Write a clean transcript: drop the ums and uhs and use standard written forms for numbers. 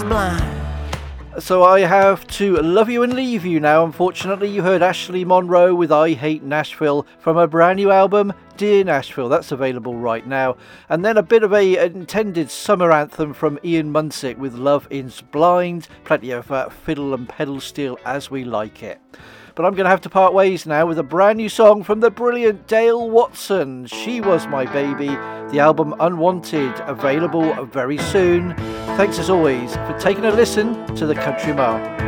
blind. So I have to love you and leave you now. Unfortunately, you heard Ashley Monroe with I Hate Nashville from her brand new album, Dear Nashville. That's available right now. And then a bit of a intended summer anthem from Ian Munsick with Love is Blind. Plenty of fiddle and pedal steel as we like it. But I'm going to have to part ways now with a brand new song from the brilliant Dale Watson. She Was My Baby. The album Unwanted, available very soon. Thanks as always for taking a listen to the Country Mile.